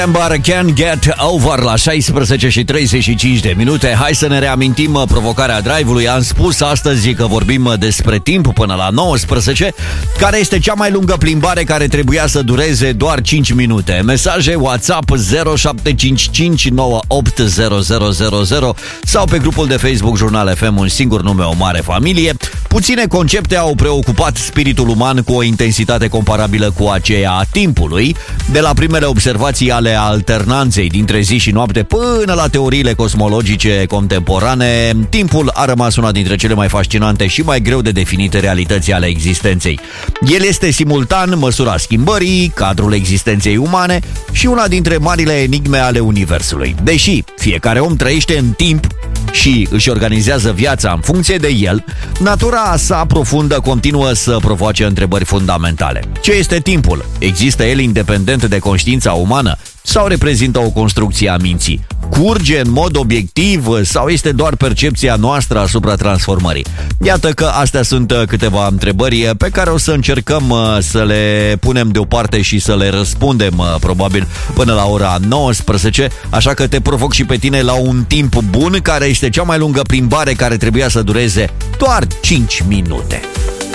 But can get over la 16 și 35 de minute. Hai să ne reamintim provocarea drive-ului. Am spus astăzi că vorbim despre timp până la 19, care este cea mai lungă plimbare care trebuia să dureze doar 5 minute. Mesaje WhatsApp 0755980000 sau pe grupul de Facebook Jurnal FM, un singur nume, o mare familie. Puține concepte au preocupat spiritul uman cu o intensitate comparabilă cu aceea a timpului, de la primele observații ale alternanței dintre zi și noapte până la teoriile cosmologice contemporane. Timpul a rămas una dintre cele mai fascinante și mai greu de definite realități ale existenței. El este simultan măsura schimbării, cadrul existenței umane și una dintre marile enigme ale universului. Deși fiecare om trăiește în timp și își organizează viața în funcție de el, natura sa profundă continuă să provoace întrebări fundamentale. Ce este timpul? Există el independent de conștiința umană? Sau reprezintă o construcție a minții? Curge în mod obiectiv sau este doar percepția noastră asupra transformării? Iată că astea sunt câteva întrebări pe care o să încercăm să le punem deoparte și să le răspundem probabil până la ora 19, așa că te provoc și pe tine la un timp bun, care este cea mai lungă plimbare care trebuia să dureze doar 5 minute.